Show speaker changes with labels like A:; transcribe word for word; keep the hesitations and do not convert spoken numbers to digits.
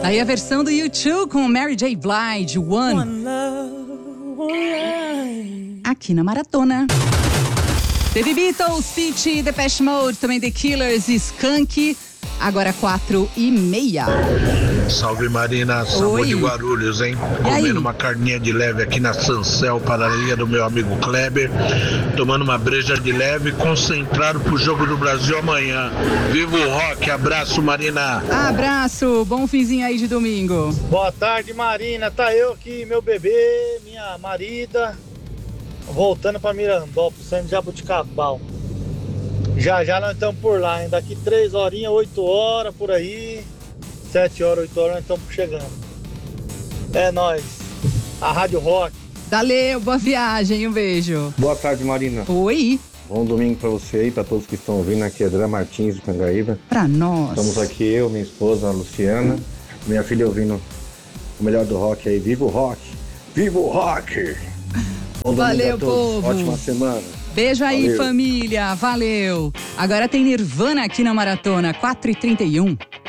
A: Aí a versão do U dois com Mary J. Blige, One.
B: One love, one life.
A: Aqui na Maratona. Teve Beatles, Pitty, Depeche Mode, também The Killers, Skank. Agora quatro e meia.
C: Salve Marina, Samu de Guarulhos, hein?
A: E aí?
C: Comendo uma carninha de leve aqui na Sancel, padaria do meu amigo Kleber. Tomando uma breja de leve, concentrado pro jogo do Brasil amanhã. Viva o rock, abraço Marina.
A: Abraço, bom finzinho aí de domingo.
D: Boa tarde Marina, tá eu aqui, meu bebê, minha marida, voltando pra Mirandópolis, saindo de Jabuticabal. Já já nós estamos por lá, hein? Daqui três horinhas, oito horas por aí, sete horas, oito horas nós estamos chegando. É nóis, a Rádio Rock.
A: Valeu, boa viagem, um beijo.
E: Boa tarde, Marina.
A: Oi.
E: Bom domingo pra você aí, pra todos que estão ouvindo. Aqui é André Martins do Cangaíba.
A: Pra nós.
E: Estamos aqui, eu, minha esposa, a Luciana, minha filha ouvindo o melhor do rock aí. Viva o rock! Viva o rock! Bom
A: Valeu,
E: a todos.
A: povo.
E: Ótima semana.
A: Beijo aí,
E: Valeu.
A: família. Valeu. Agora tem Nirvana aqui na Maratona, quatro e trinta e um.